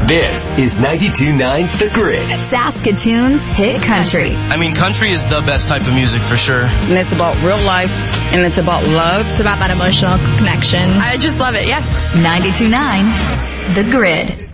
This is 92.9 The Grid. Saskatoon's hit country. I mean, country is the best type of music for sure. And it's about real life, and it's about love. It's about that emotional connection. I just love it, yeah. 92.9 The Grid.